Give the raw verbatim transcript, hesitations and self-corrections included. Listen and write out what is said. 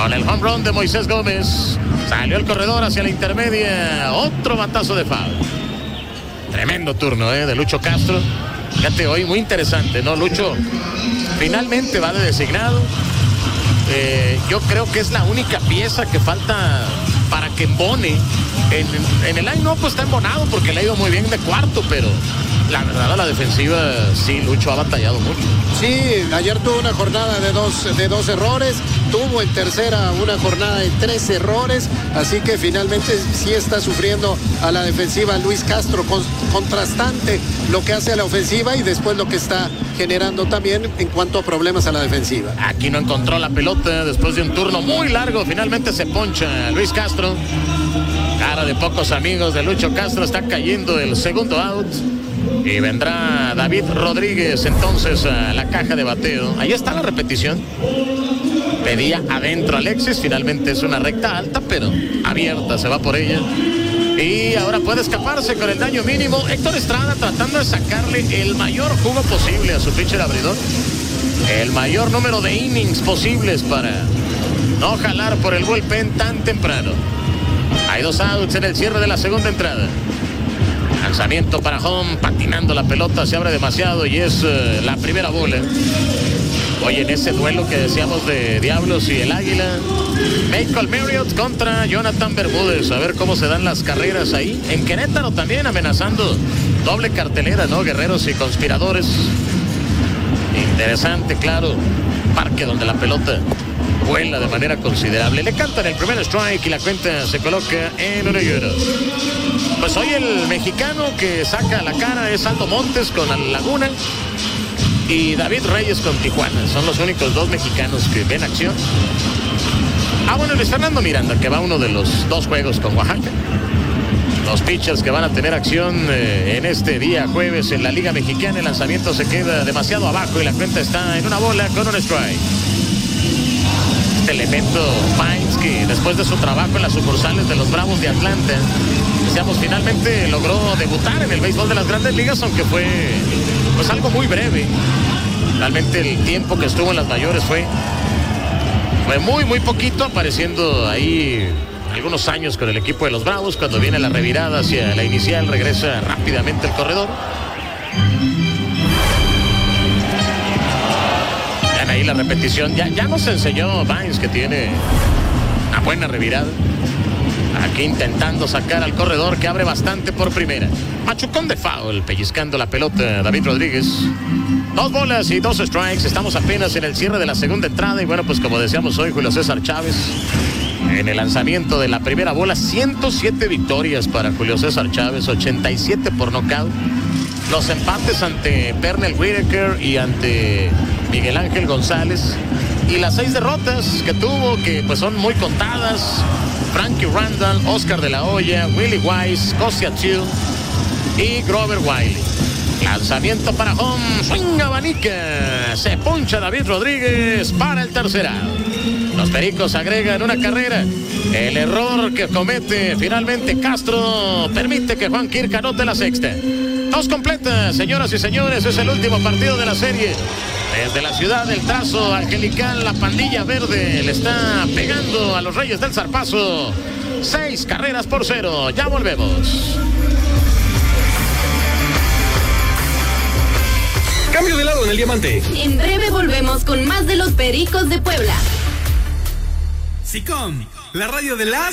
Con el home run de Moisés Gómez. Salió el corredor hacia la intermedia. Otro batazo de foul. Tremendo turno, ¿eh? De Lucho Castro. Fíjate, hoy muy interesante, ¿no? Lucho finalmente va de designado. Eh, yo creo que es la única pieza que falta para que embone. En, en el line no, pues está embonado porque le ha ido muy bien de cuarto, pero la verdad a la defensiva sí, Lucho ha batallado mucho. Sí, ayer tuvo una jornada de dos, de dos errores, tuvo en tercera una jornada de tres errores, así que finalmente sí está sufriendo a la defensiva Luis Castro. Con, contrastante lo que hace a la ofensiva y después lo que está generando también en cuanto a problemas a la defensiva. Aquí no encontró la pelota después de un turno muy largo, finalmente se poncha Luis Castro. Cara de pocos amigos de Lucho Castro, está cayendo el segundo out. Y vendrá David Rodríguez entonces a la caja de bateo. Ahí está la repetición. Pedía adentro Alexis, finalmente es una recta alta, pero abierta, se va por ella. Y ahora puede escaparse con el daño mínimo. Héctor Estrada tratando de sacarle el mayor jugo posible a su pitcher abridor. El mayor número de innings posibles para no jalar por el bullpen tan temprano. Hay dos outs en el cierre de la segunda entrada. Lanzamiento para home, patinando la pelota, se abre demasiado y es uh, la primera bola. Hoy en ese duelo que decíamos de Diablos y el Águila, Michael Marriott contra Jonathan Bermúdez. A ver cómo se dan las carreras ahí. En Querétaro también amenazando doble cartelera, ¿no? Guerreros y Conspiradores. Interesante, claro. Parque donde la pelota vuela de manera considerable. Le cantan el primer strike y la cuenta se coloca en uno y uno. Pues hoy el mexicano que saca la cara es Aldo Montes con Laguna y David Reyes con Tijuana. Son los únicos dos mexicanos que ven acción. Ah, bueno, Luis Fernando Miranda, que va uno de los dos juegos con Oaxaca. Los pitchers que van a tener acción eh, en este día jueves en la Liga Mexicana. El lanzamiento se queda demasiado abajo y la cuenta está en una bola con un strike. Este elemento Pines, que después de su trabajo en las sucursales de los Bravos de Atlanta, decíamos, finalmente logró debutar en el béisbol de las Grandes Ligas, aunque fue pues algo muy breve. Realmente el tiempo que estuvo en las mayores fue, fue muy, muy poquito, apareciendo ahí algunos años con el equipo de los Bravos. Cuando viene la revirada hacia la inicial, regresa rápidamente el corredor. Vean ahí la repetición. Ya, ya nos enseñó Vines que tiene una buena revirada. Aquí intentando sacar al corredor, que abre bastante por primera. Machucón de foul, pellizcando la pelota David Rodríguez. Dos bolas y dos strikes. Estamos apenas en el cierre de la segunda entrada. Y bueno, pues como decíamos hoy, Julio César Chávez en el lanzamiento de la primera bola. ciento siete victorias para Julio César Chávez, ochenta y siete por nocaut. Los empates ante Pernell Whitaker y ante Miguel Ángel González. Y las seis derrotas que tuvo, que pues son muy contadas. Frankie Randall, Oscar de la Hoya, Willie Weiss, Kostia Chill y Grover Wiley. Lanzamiento para home, swing abanica. Se poncha David Rodríguez para el tercer out. Los Pericos agregan una carrera. El error que comete finalmente Castro permite que Juan Kirk anote la sexta. Dos completas, señoras y señores. Es el último partido de la serie. Desde la ciudad del trazo angelical, la pandilla verde le está pegando a los Reyes del Zarpazo. Seis carreras por cero. Ya volvemos. Cambio de lado en el diamante. En breve volvemos con más de los Pericos de Puebla. SICOM, la radio de las